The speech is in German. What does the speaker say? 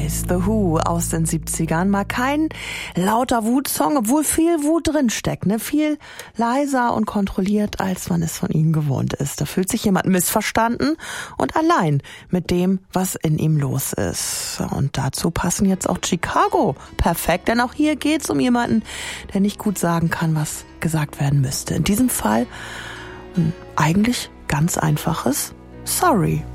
Eyes, The Who aus den 70ern. Mal kein lauter Wutsong, obwohl viel Wut drin steckt, ne? Viel leiser und kontrolliert, als man es von ihnen gewohnt ist. Da fühlt sich jemand missverstanden und allein mit dem, was in ihm los ist. Und dazu passen jetzt auch Chicago perfekt, denn auch hier geht's um jemanden, der nicht gut sagen kann, was gesagt werden müsste. In diesem Fall eigentlich ganz einfaches Sorry.